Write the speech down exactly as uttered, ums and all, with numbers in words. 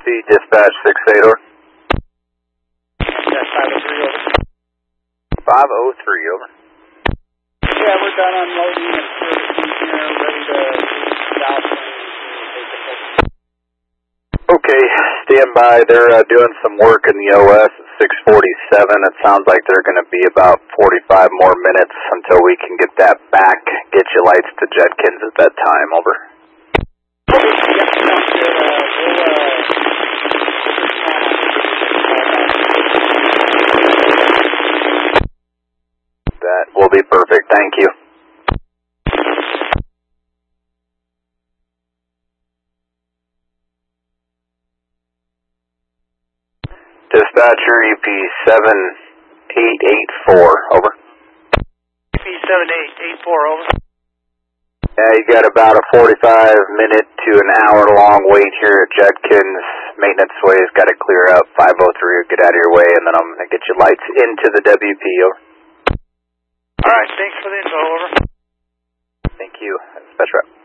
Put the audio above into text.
dispatch six eight, over. That's five oh three, over. five oh three, over. Yeah, we're done unloading and servicing here, ready to leave south. Okay, stand by. They're uh, doing some work in the O S at six forty-seven. It sounds like they're going to be about forty-five more minutes until we can get that back. Get your lights to Judkins at that time, over. That will be perfect. Thank you. Dispatcher, E P seven eight eight four, over. E P seven eight eight four, over. Yeah, you got about a forty-five minute to an hour long wait here at Judkins. Maintenance way's got to clear up. five oh three will get out of your way, and then I'm going to get your lights into the W P, over. All right, thanks for the info, over. Thank you. Dispatch rep.